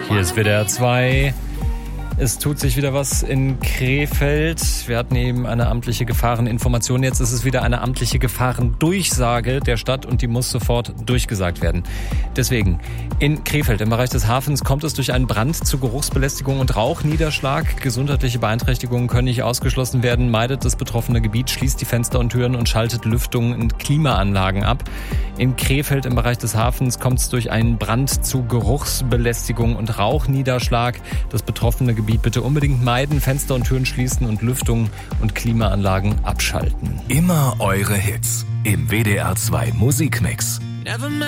Hier ist WDR 2. Es tut sich wieder was in Krefeld. Wir hatten eben eine amtliche Gefahreninformation. Jetzt ist es wieder eine amtliche Gefahrendurchsage der Stadt und die muss sofort durchgesagt werden. Deswegen, in Krefeld im Bereich des Hafens kommt es durch einen Brand zu Geruchsbelästigung und Rauchniederschlag. Gesundheitliche Beeinträchtigungen können nicht ausgeschlossen werden. Meidet das betroffene Gebiet, schließt die Fenster und Türen und schaltet Lüftung und Klimaanlagen ab. In Krefeld im Bereich des Hafens kommt es durch einen Brand zu Geruchsbelästigung und Rauchniederschlag. Das betroffene Gebiet bitte unbedingt meiden, Fenster und Türen schließen und Lüftung und Klimaanlagen abschalten. Immer eure Hits im WDR 2 Musikmix.